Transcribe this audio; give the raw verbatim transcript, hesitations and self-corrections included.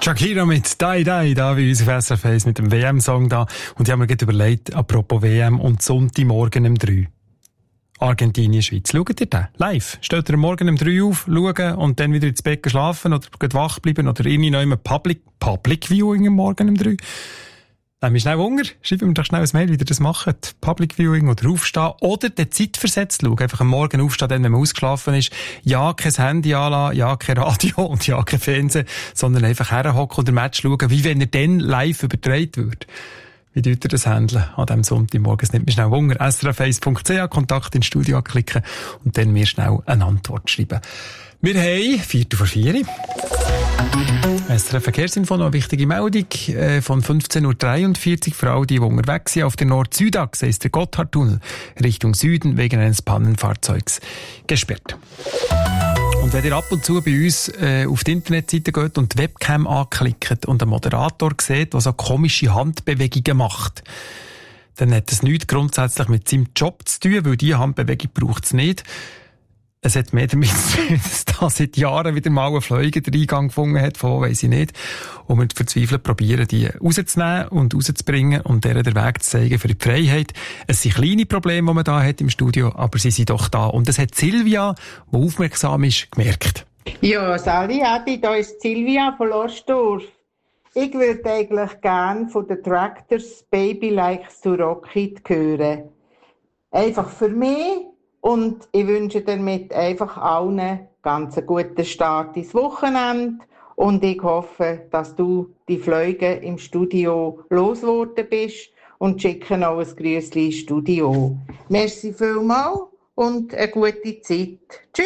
Shakira mit «Dai Dai» da bei uns auf S R F eins mit dem W M-Song da. Und ich habe mir gerade überlegt, apropos W M und Sonntagmorgen um drei. Argentinien, Schweiz. Schaut ihr den? Live. Steht ihr am Morgen um drei auf, schauen und dann wieder ins Bett schlafen oder wach bleiben oder irgendwie noch immer Public, Public Viewing am Morgen um drei. Nehmen wir schnell Hunger, schreiben wir doch schnell ein Mail, wie ihr das macht. Public Viewing oder aufstehen oder den Zeitversetzt schauen. Einfach am Morgen aufstehen, dann, wenn man ausgeschlafen ist. Ja, kein Handy anlassen, ja, kein Radio und ja, kein Fernsehen, sondern einfach herhocken und den Match schauen, wie wenn er dann live übertragen wird. Wie tut ihr das handeln an diesem Sonntagmorgen? Es nimmt mir schnell Hunger. S R F eins punkt c h, Kontakt ins Studio anklicken und dann mir schnell eine Antwort schreiben. Wir haben Viertel vor vier. S R F Verkehrsinfo, noch eine wichtige Meldung äh, von fünfzehn Uhr dreiundvierzig für alle, die, die unterwegs sind. Auf der Nord-Süd-Achse ist der Gotthardtunnel Richtung Süden wegen eines Pannenfahrzeugs gesperrt. Und wenn ihr ab und zu bei uns äh, auf die Internetseite geht und die Webcam anklickt und einen Moderator sieht, der so komische Handbewegungen macht, dann hat das nichts grundsätzlich mit seinem Job zu tun, weil diese Handbewegung braucht es nicht. Es hat mehr damit zu tun, dass da seit Jahren wieder mal ein Flieger den Eingang gefunden hat, von wo weiss ich nicht. Und wir verzweifelt probieren, die rauszunehmen und rauszubringen und denen den Weg zu zeigen für die Freiheit. Es sind kleine Probleme, die man da hat im Studio, aber sie sind doch da. Und das hat Silvia, die aufmerksam ist, gemerkt. Ja, Sali, Adi, da ist Silvia von Lorsdorf. Ich würde eigentlich gerne von den Tractors Baby Likes to Rocket hören. Einfach für mich. Und ich wünsche damit einfach allen ganz einen guten Start ins Wochenende. Und ich hoffe, dass du die Flüge im Studio losgeworden bist und schicke noch ein Grüßchen ins Studio. Merci vielmals und eine gute Zeit. Tschüss.